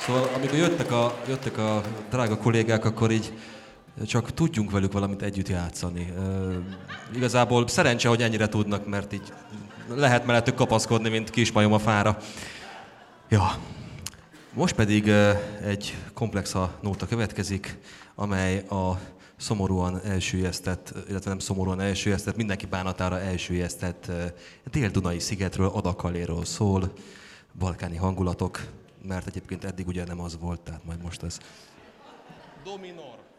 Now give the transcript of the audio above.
Szóval amikor jöttek a drága kollégák, akkor így csak tudjunk velük valamit együtt játszani. Igazából szerencse, hogy ennyire tudnak, mert így lehet mellettük kapaszkodni, mint kismajom a fára. Ja. Most pedig egy komplexa nóta következik, amely a szomorúan elsüllyesztett, illetve nem szomorúan elsüllyesztett, mindenki bánatára elsüllyesztett Dél-Dunai szigetről, Adakaléről szól, balkáni hangulatok, mert egyébként eddig ugye nem az volt, tehát majd most ez. Do minor.